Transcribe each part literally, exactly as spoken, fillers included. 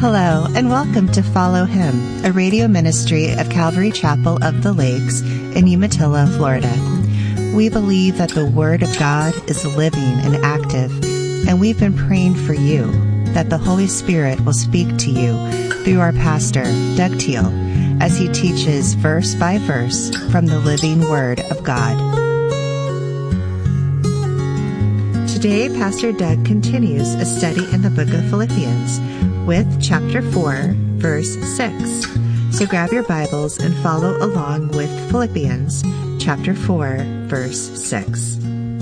Hello, and welcome to Follow Him, a radio ministry of Calvary Chapel of the Lakes in Umatilla, Florida. We believe that the Word of God is living and active, and we've been praying for you that the Holy Spirit will speak to you through our pastor, Doug Teal, as he teaches verse by verse from the living Word of God. Today, Pastor Doug continues a study in the book of Philippians with chapter four, verse six. So grab your Bibles and follow along with Philippians chapter four, verse six.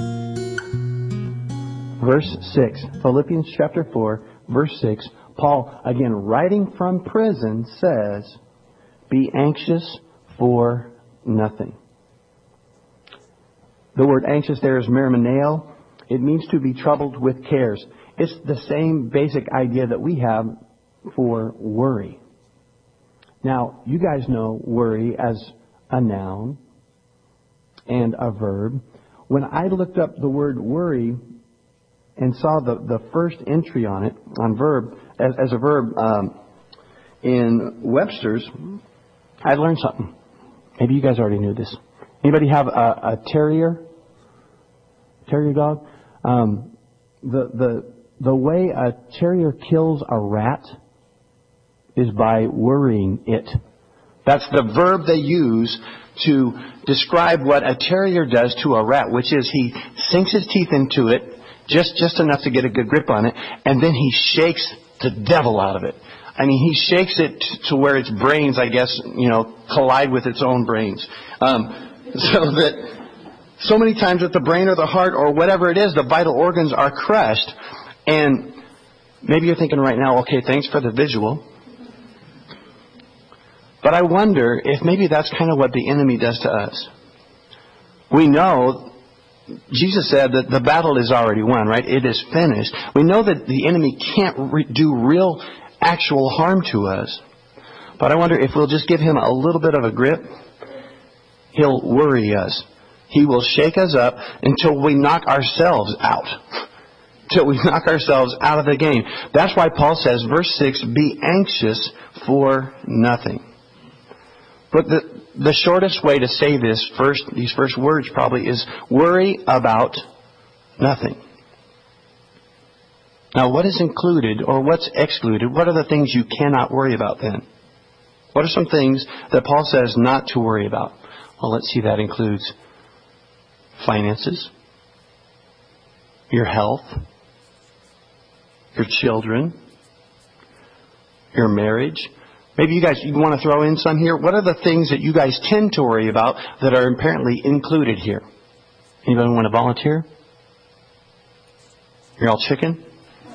Verse six, Philippians chapter four, verse six. Paul, again, writing from prison, says, "Be anxious for nothing." The word anxious there is merimeneo. It means to be troubled with cares. It's the same basic idea that we have for worry. Now, you guys know worry as a noun and a verb. When I looked up the word worry and saw the, the first entry on it, on verb, as, as a verb um, in Webster's, I learned something. Maybe you guys already knew this. Anybody have a, a terrier? Terrier dog? Um, the the the way a terrier kills a rat is by worrying it. That's the verb they use to describe what a terrier does to a rat, which is he sinks his teeth into it, just, just enough to get a good grip on it, and then he shakes the devil out of it. I mean, he shakes it to where its brains, I guess, you know, collide with its own brains. Um, so that... So many times with the brain or the heart or whatever it is, the vital organs are crushed. And maybe you're thinking right now, okay, thanks for the visual. But I wonder if maybe that's kind of what the enemy does to us. We know, Jesus said that the battle is already won, right? It is finished. We know that the enemy can't re- do real, actual harm to us. But I wonder if we'll just give him a little bit of a grip, he'll worry us. He will shake us up until we knock ourselves out. Until we knock ourselves out of the game. That's why Paul says, verse six, be anxious for nothing. But the, the shortest way to say this first, these first words probably is worry about nothing. Now, what is included or what's excluded? What are the things you cannot worry about then? What are some things that Paul says not to worry about? Well, let's see, that includes finances, your health, your children, your marriage. Maybe you guys, you want to throw in some here. What are the things that you guys tend to worry about that are apparently included here? Anybody want to volunteer? You're all chicken?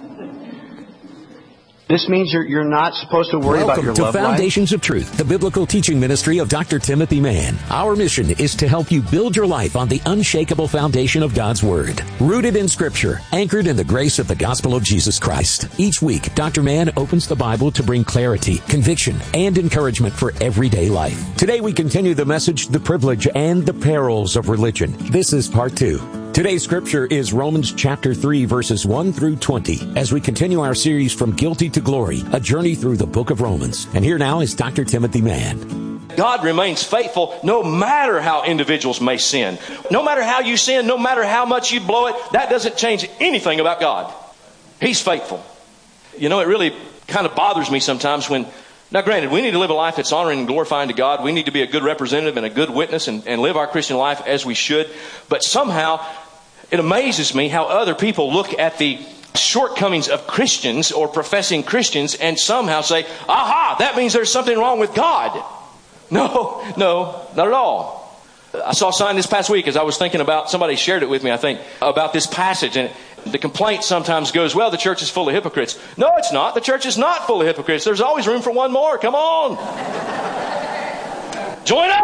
This means you're you're not supposed to worry Welcome about your to love life. Foundations of Truth, the biblical teaching ministry of Doctor Timothy Mann. Our mission is to help you build your life on the unshakable foundation of God's Word, rooted in Scripture, anchored in the grace of the gospel of Jesus Christ. Each week, Doctor Mann opens the Bible to bring clarity, conviction, and encouragement for everyday life. Today we continue the message, The Privilege and the Perils of Religion. This is part two. Today's scripture is Romans chapter three, verses one through twenty, as we continue our series From Guilty to Glory, a journey through the book of Romans. And here now is Doctor Timothy Mann. God remains faithful no matter how individuals may sin. No matter how you sin, no matter how much you blow it, that doesn't change anything about God. He's faithful. You know, it really kind of bothers me sometimes when... Now, granted, we need to live a life that's honoring and glorifying to God. We need to be a good representative and a good witness and, and live our Christian life as we should. But somehow, it amazes me how other people look at the shortcomings of Christians or professing Christians and somehow say, aha, that means there's something wrong with God. No, no, not at all. I saw a sign this past week as I was thinking about, somebody shared it with me, I think, about this passage. And the complaint sometimes goes, well, the church is full of hypocrites. No, it's not. The church is not full of hypocrites. There's always room for one more. Come on. Join up.